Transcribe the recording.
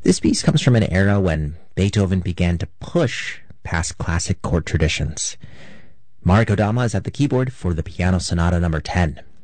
This piece comes from an era when Beethoven began to push past classic chord traditions. Marek Odama is at the keyboard for the Piano Sonata No. 10.